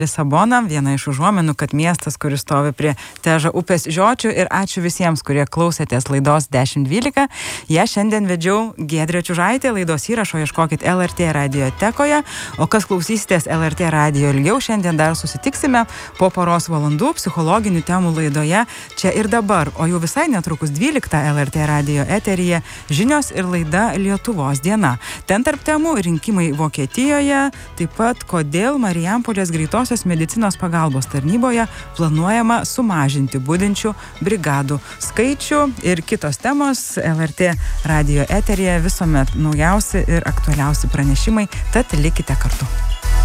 Lisabona, viena iš užuominų, kad miestas, kuris stovi prie Težo upės žiočių, ir ačiū visiems, kurie klausėtės laidos 10.12. Ja šiandien vedžiau Giedrė Čiužaitė, laidos įrašo ieškokit LRT radiotekoje, o kas klausysitės LRT radijo ilgiau, šiandien dar susitiksime po poros valandų psichologinių temų laidoje Čia ir dabar, o jau visai netrukus 12 LRT radijo eteryje žinios ir laida Lietuvos diena. Ten tarp temų rinkimai Vokietijoje, taip pat kodėl Marijampolės greitosios medicinos pagalbos tarnyboje planuojama sumažinti budinčių brigadų skaičių ir kitos temos LRT radijo eteryje visuomet naujausi ir aktualiausi pranešimai, tad likite kartu.